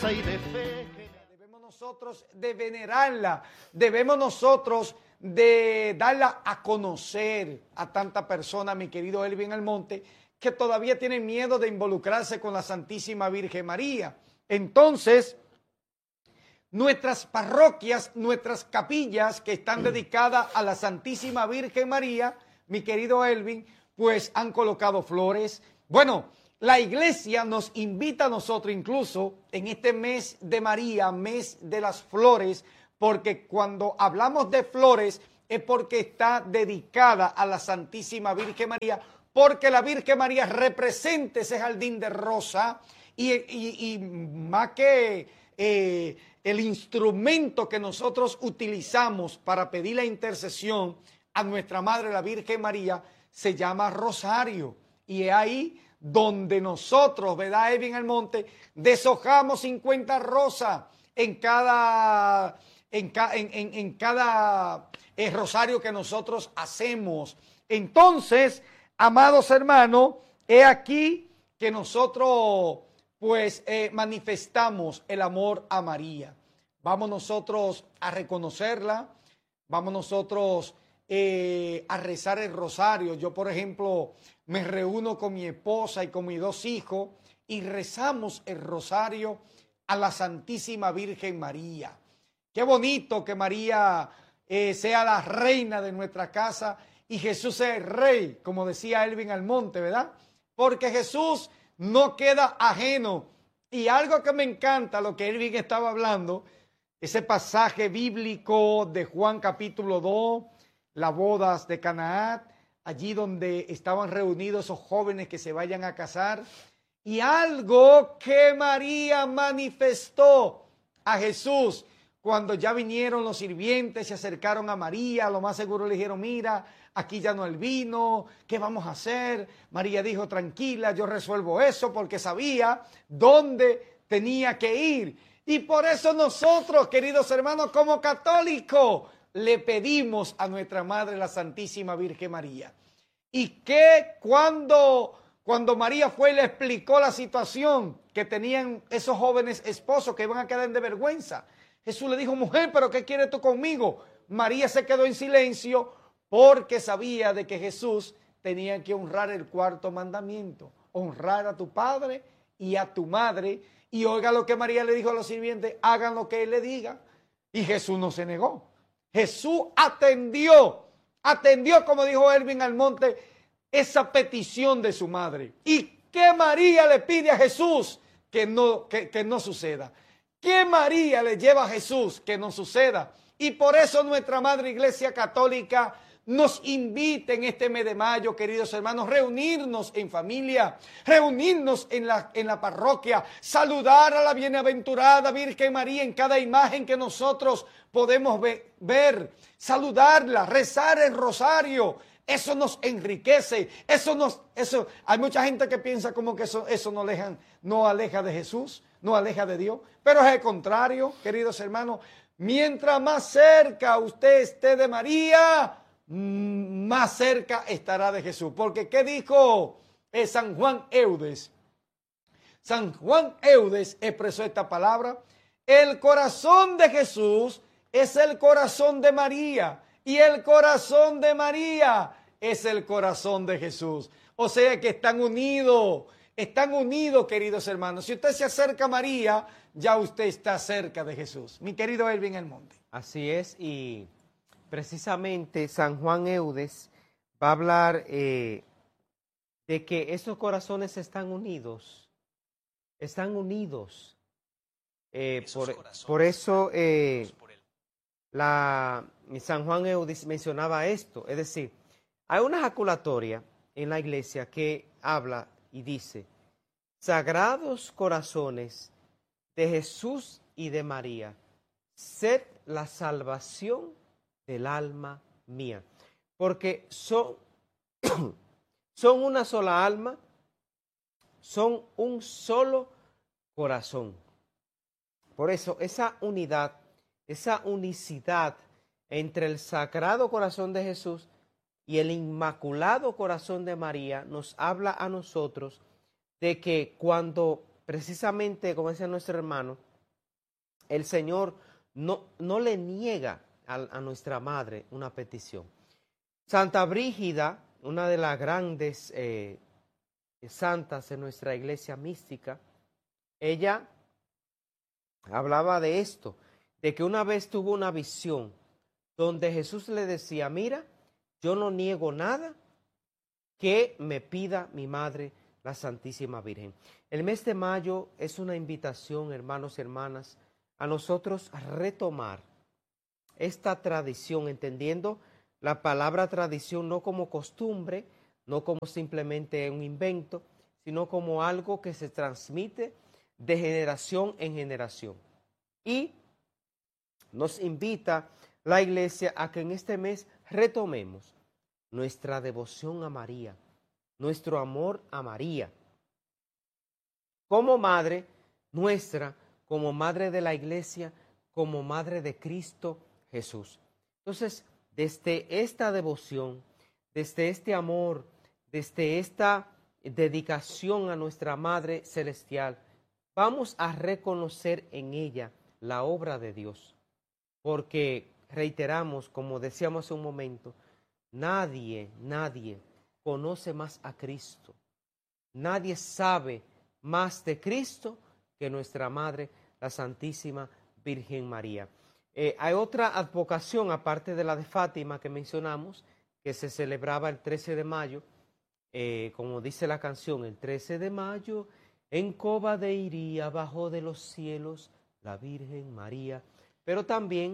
esperanza y de fe. Debemos nosotros de venerarla, debemos nosotros de darla a conocer a tanta persona, mi querido Elvin Almonte, que todavía tienen miedo de involucrarse con la Santísima Virgen María. Entonces, nuestras parroquias, nuestras capillas que están dedicadas a la Santísima Virgen María, mi querido Elvin, pues han colocado flores. Bueno, la iglesia nos invita a nosotros incluso en este mes de María, mes de las flores, porque cuando hablamos de flores es porque está dedicada a la Santísima Virgen María, porque la Virgen María representa ese jardín de rosa y más que el instrumento que nosotros utilizamos para pedir la intercesión a nuestra Madre, la Virgen María, se llama rosario. Y es ahí donde nosotros, ¿verdad, Elvin Almonte? Deshojamos 50 rosas en cada rosario que nosotros hacemos. Entonces, amados hermanos, es aquí que nosotros pues manifestamos el amor a María. Vamos nosotros a reconocerla, vamos nosotros a rezar el rosario. Yo, por ejemplo, me reúno con mi esposa y con mis 2 hijos y rezamos el rosario a la Santísima Virgen María. Qué bonito que María sea la reina de nuestra casa y Jesús sea el rey, como decía Elvin Almonte, ¿verdad? Porque Jesús no queda ajeno. Y algo que me encanta, lo que Elvin estaba hablando, ese pasaje bíblico de Juan capítulo 2, las bodas de Canaán, allí donde estaban reunidos esos jóvenes que se vayan a casar, y algo que María manifestó a Jesús cuando ya vinieron los sirvientes, se acercaron a María, lo más seguro le dijeron, mira, aquí ya no hay vino, ¿qué vamos a hacer? María dijo, tranquila, yo resuelvo eso, porque sabía dónde tenía que ir. Y por eso nosotros, queridos hermanos, como católicos, le pedimos a nuestra Madre, la Santísima Virgen María. Y que cuando María fue y le explicó la situación que tenían esos jóvenes esposos que iban a quedar de vergüenza, Jesús le dijo, mujer, ¿pero qué quieres tú conmigo? María se quedó en silencio porque sabía de que Jesús tenía que honrar el 4.º mandamiento, honrar a tu padre y a tu madre. Y oiga lo que María le dijo a los sirvientes, hagan lo que él le diga. Y Jesús no se negó. Jesús atendió, como dijo Elvin Almonte, esa petición de su madre. ¿Y qué María le pide a Jesús que no suceda? ¿Qué María le lleva a Jesús que no suceda? Y por eso nuestra Madre Iglesia Católica nos invita en este mes de mayo, queridos hermanos, reunirnos en familia, reunirnos en la parroquia, saludar a la bienaventurada Virgen María en cada imagen que nosotros podemos ver, saludarla, rezar el rosario. Eso nos enriquece, hay mucha gente que piensa como que eso no aleja de Jesús, no aleja de Dios, pero es el contrario, queridos hermanos. Mientras más cerca usted esté de María, más cerca estará de Jesús. Porque ¿qué dijo San Juan Eudes? San Juan Eudes expresó esta palabra: el corazón de Jesús es el corazón de María y el corazón de María es el corazón de Jesús. O sea que están unidos, queridos hermanos. Si usted se acerca a María, ya usted está cerca de Jesús. Mi querido Elvin Almonte. Así es, y precisamente San Juan Eudes va a hablar de que esos corazones están unidos. Por eso San Juan Eudes mencionaba esto, es decir, hay una ejaculatoria en la iglesia que habla y dice, sagrados corazones de Jesús y de María, sed la salvación del alma mía, porque son una sola alma, son un solo corazón. Por eso esa unidad, esa unicidad entre el Sagrado Corazón de Jesús y el Inmaculado Corazón de María nos habla a nosotros de que cuando precisamente, como decía nuestro hermano, el Señor no le niega a nuestra madre una petición. Santa Brígida, una de las grandes santas en nuestra iglesia mística, ella hablaba de esto, de que una vez tuvo una visión donde Jesús le decía, mira, yo no niego nada que me pida mi madre, la Santísima Virgen. El mes de mayo es una invitación, hermanos y hermanas, a nosotros a retomar esta tradición, entendiendo la palabra tradición no como costumbre, no como simplemente un invento, sino como algo que se transmite de generación en generación. Y nos invita la Iglesia a que en este mes retomemos nuestra devoción a María, nuestro amor a María, como madre nuestra, como madre de la Iglesia, como madre de Cristo Jesús. Entonces, desde esta devoción, desde este amor, desde esta dedicación a nuestra Madre Celestial, vamos a reconocer en ella la obra de Dios. Porque, reiteramos, como decíamos hace un momento, nadie conoce más a Cristo. Nadie sabe más de Cristo que nuestra Madre, la Santísima Virgen María. Hay otra advocación, aparte de la de Fátima que mencionamos, que se celebraba el 13 de mayo, como dice la canción, el 13 de mayo, en Cova de Iría, bajo de los cielos, la Virgen María. Pero también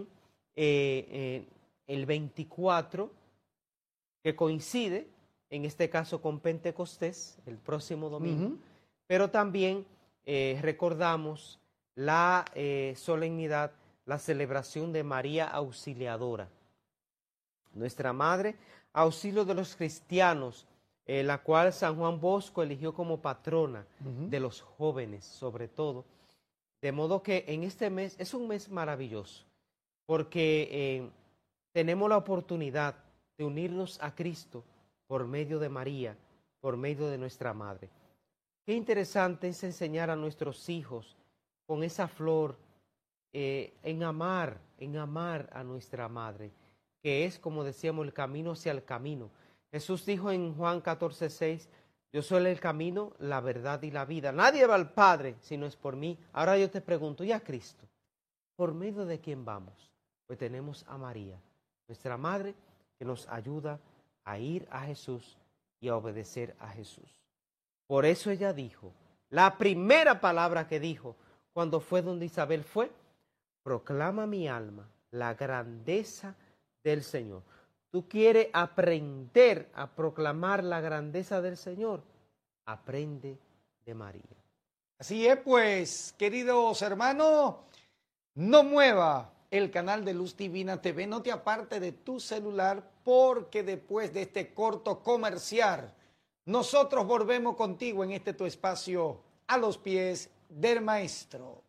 el 24, que coincide, en este caso con Pentecostés, el próximo domingo, pero también recordamos la solemnidad, la celebración de María Auxiliadora, nuestra Madre, auxilio de los cristianos, la cual San Juan Bosco eligió como patrona de los jóvenes, sobre todo. De modo que en este mes es un mes maravilloso, porque tenemos la oportunidad de unirnos a Cristo por medio de María, por medio de nuestra Madre. Qué interesante es enseñar a nuestros hijos con esa flor, en amar a nuestra Madre, que es, como decíamos, el camino hacia el camino. Jesús dijo en Juan 14:6, yo soy el camino, la verdad y la vida. Nadie va al Padre si no es por mí. Ahora yo te pregunto, ¿y a Cristo? ¿Por medio de quién vamos? Pues tenemos a María, nuestra Madre, que nos ayuda a ir a Jesús y a obedecer a Jesús. Por eso ella dijo, la primera palabra que dijo cuando fue donde Isabel fue, proclama mi alma la grandeza del Señor. ¿Tú quieres aprender a proclamar la grandeza del Señor? Aprende de María. Así es, pues, queridos hermanos, no mueva el canal de Luz Divina TV, no te aparte de tu celular, porque después de este corto comercial, nosotros volvemos contigo en este tu espacio, a los pies del Maestro.